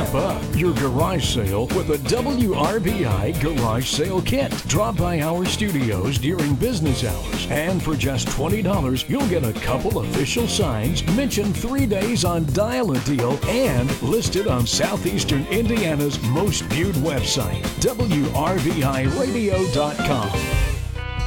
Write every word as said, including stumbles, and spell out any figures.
Step up your garage sale with a W R B I garage sale kit. Drop by our studios during business hours, and for just twenty dollars, you'll get a couple official signs, mention three days on Dial a Deal, and listed on Southeastern Indiana's most viewed website, W R B I radio dot com.